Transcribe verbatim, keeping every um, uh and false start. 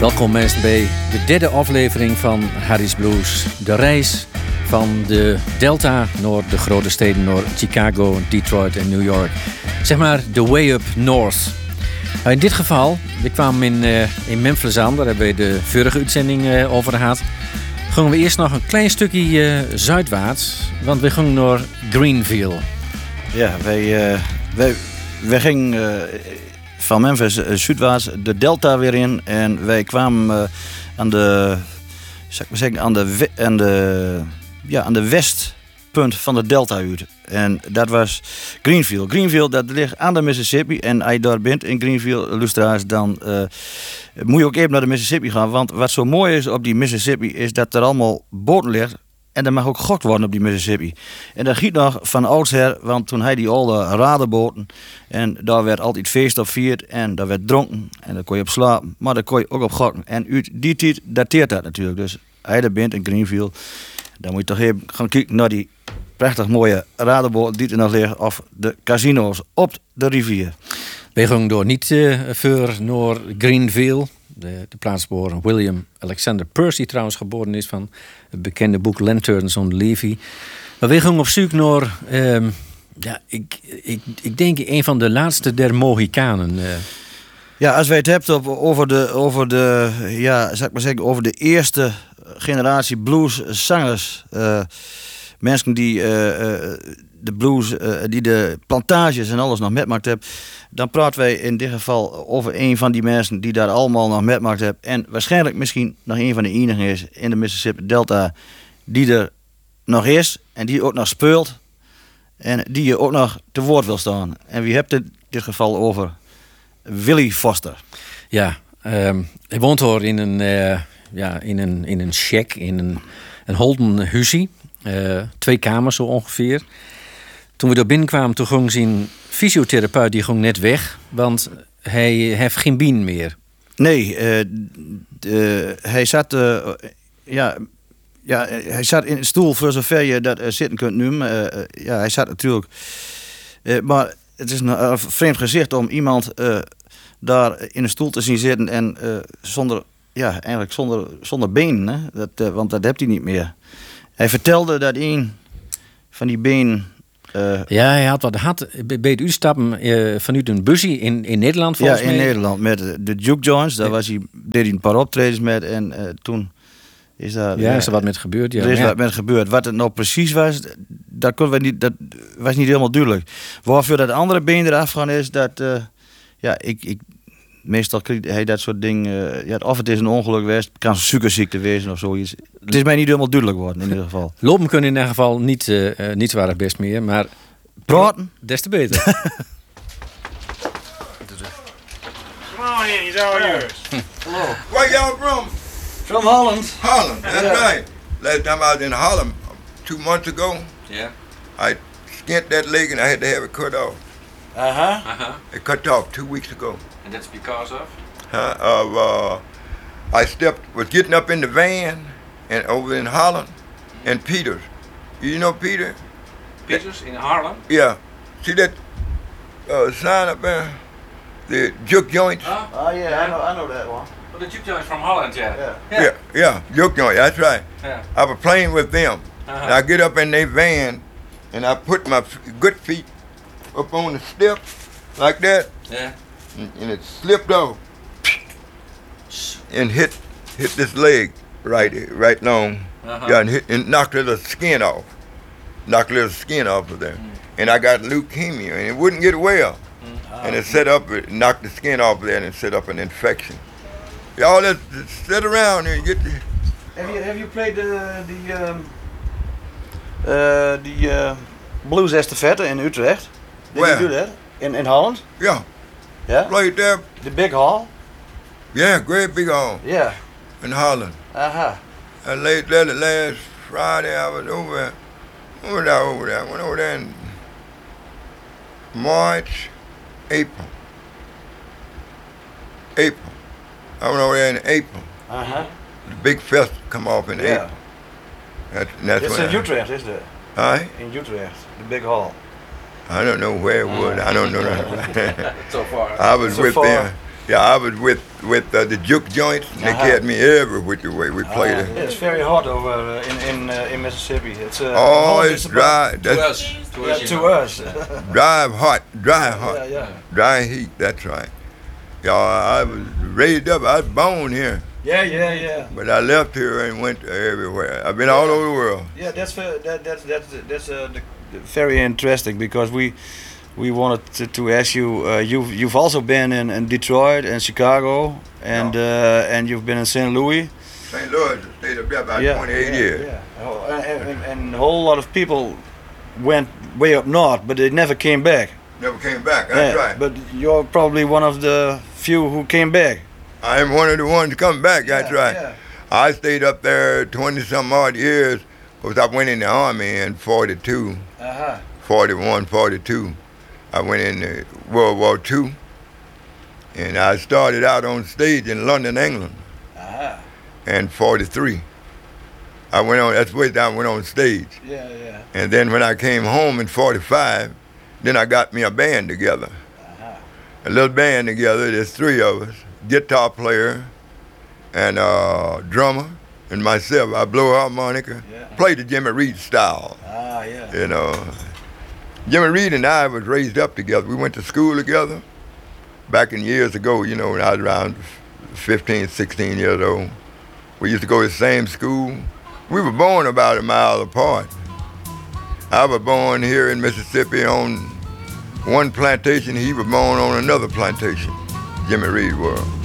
Welkom mensen bij de derde aflevering van Harry's Blues. De reis van de Delta naar de grote steden, naar Chicago, Detroit en New York. Zeg maar de way up north. In dit geval, we kwamen in, uh, in Memphis aan, daar hebben we de vorige uitzending uh, over gehad. Gingen we eerst nog een klein stukje uh, zuidwaarts, want we gingen naar Greenville. Ja, wij, uh, wij, wij gingen uh, van Memphis uh, zuidwaarts de Delta weer in en wij kwamen uh, aan de, zal ik maar zeggen, aan de, aan de, ja, aan de westpunt van de Delta uit. En dat was Greenville. Greenville, dat ligt aan de Mississippi. En als je daar bent in Greenville, luisteraars, dan uh, moet je ook even naar de Mississippi gaan. Want wat zo mooi is op die Mississippi, is dat er allemaal boten ligt. En er mag ook gokt worden op die Mississippi. En dat giet nog van oudsher, want toen hij die oude radenboten. En daar werd altijd feest op vierd. En daar werd dronken. En daar kon je op slapen. Maar daar kon je ook op gokken. En uit die tijd dateert dat natuurlijk. Dus als je er bent in Greenville, dan moet je toch even gaan kijken naar die prachtig mooie radenboten die er nog liggen. Of de casino's op de rivier. We gingen door niet uh, voor naar Greenville. De, de plaats waar William Alexander Percy trouwens geboren is, van het bekende boek Lanterns on Levee. Maar we gingen op zoek naar, um, ja, ik, ik, ik denk een van de laatste der Mohikanen. Uh. Ja, als wij het hebben op, over de, over de, ja, zal ik maar zeggen, over de eerste generatie blueszangers, uh, mensen die uh, uh, de blues, uh, die de plantages en alles nog metmaakt hebben, dan praten wij in dit geval over een van die mensen die daar allemaal nog metmaakt hebben. En waarschijnlijk misschien nog een van de enigen is in de Mississippi Delta die er nog is en die ook nog speelt en die je ook nog te woord wil staan. En wie hebt het in dit geval over? Willie Foster. Ja, um, hij woont hoor in een, uh, ja, in een, in een shack, in een, een holden huisje. Uh, twee kamers zo ongeveer. Toen we daar binnenkwamen, toen ging zijn fysiotherapeut die ging net weg, want hij heeft geen been meer. Nee, uh, de, hij zat, uh, ja, ja, hij zat in een stoel voor zover je dat uh, zitten kunt noemen. Uh, uh, ja, hij zat natuurlijk, uh, maar het is een uh, vreemd gezicht om iemand uh, daar in een stoel te zien zitten en uh, zonder, ja, eigenlijk zonder, zonder benen, hè? Dat, uh, want dat heeft hij niet meer. Hij vertelde dat een van die benen. Uh, ja, hij had wat had bij het uitstappen uh, vanuit een busje in, in Nederland volgens ja, in mij. Nederland met de Duke Joints. Daar was hij, deed hij een paar optredens met en uh, toen is daar. Ja, ja, is er wat met gebeurd. Ja. Er is ja. wat met gebeurd. Wat het nou precies was, dat kon we niet. Dat was niet helemaal duidelijk. Waarvoor dat andere been eraf gaan is, dat uh, ja, ik. ik Meestal krijgt hij dat soort dingen. Uh, ja, of het is een ongeluk geweest, het kan een suikerziekte wezen of zoiets. Het is mij niet helemaal duidelijk geworden in ieder geval. Lopen kunnen in ieder geval niet, uh, niet zo erg best meer, maar praten des te beter. Come on in, he's all yours. Hello. Where y'all from? From Holland. Holland, that's Yeah. right. Last time I was in Holland, two months ago, Yeah. I skinned that leg and I had to have it cut off. Uh huh. Uh-huh. It cut off two weeks ago. And that's because of? Huh? Of, uh, I stepped, was getting up in the van and over in Holland and Peters. You know Peter? Peters in Harlem? Yeah. See that uh, sign up there? The juke joints? Oh, Oh yeah, I know, I know that one. well, the juke joint from Holland, yeah. Yeah. Yeah, yeah, juke joint, that's right. Yeah. I was playing with them. Uh-huh. And I get up in their van and I put my f- good feet up on the step like that Yeah. and, and it slipped off and hit hit this leg right right long. Uh-huh. Yeah, and, hit, and knocked a little skin off. Knocked a little skin off of there. Mm. And I got leukemia and it wouldn't get well. Mm. And it set up, it knocked the skin off of there and it set up an infection. Y'all just sit around and get the... Have you have you played the the um, uh, the uh, blues estafette in Utrecht? Did Where? you do that in in Holland? Yeah, Yeah. played there. The big hall. Yeah, great big hall Yeah. in Holland. Uh huh. I laid there the last Friday. I was over, over there, over there. I went over there in March, April. April. I went over there in April. Uh huh. The big fest come off in Yeah. April. That, that's It's when in I, Utrecht, isn't it? Huh? In Utrecht, the big hall. I don't know where it was. I don't know that. So far. I was So with far. them. Yeah, I was with with uh, the juke joints. And They Uh-huh. carried me every which way we played it. Yeah, it's very hot over uh, in in uh, in Mississippi. It's uh, Oh, hot it's is about- dry. That's Yeah, to us. dry hot, dry hot, yeah, yeah. dry heat. That's right. Yeah, I was raised up. I was born here, Yeah, yeah, yeah. but I left here and went everywhere. I've been all over the world. Yeah, that's ve- that, that's that's that's uh, the, the very interesting because we we wanted to, to ask you. Uh, you've you've also been in, in Detroit and Chicago, and uh, and you've been in Saint Louis. Saint Louis stayed up there about yeah, twenty-eight yeah, years. Yeah. Oh, and, and, and a whole lot of people went way up north, but they never came back. Never came back. That's Yeah, right. But you're probably one of the few who came back. I am one of the ones to come back. That's Yeah, right. yeah. I stayed up there twenty some odd years because I went in the army in forty-two, Uh-huh. forty-one, forty-two. I went in the World War Two, and I started out on stage in London, England, Uh-huh. in forty-three. I went on. That's where I went on stage, Yeah, yeah. and then when I came home in forty-five, then I got me a band together, Uh-huh. a little band together. There's three of us: guitar player, and uh, drummer, and myself. I blow a harmonica, Yeah. play the Jimmy Reed style. Ah, yeah. You know, Jimmy Reed and I was raised up together. We went to school together back in years ago, you know, when I was around fifteen, sixteen years old. We used to go to the same school. We were born about a mile apart. I was born here in Mississippi on one plantation. He was born on another plantation, Jimmy Reed was.